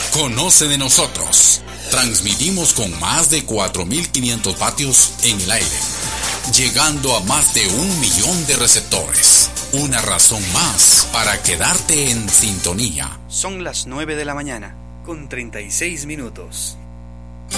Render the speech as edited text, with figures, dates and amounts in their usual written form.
Conoce de nosotros. Transmitimos con más de 4.500 vatios en el aire, llegando a más de 1.000.000 de receptores. Una razón más para quedarte en sintonía. Son las 9 de la mañana, con 36 minutos.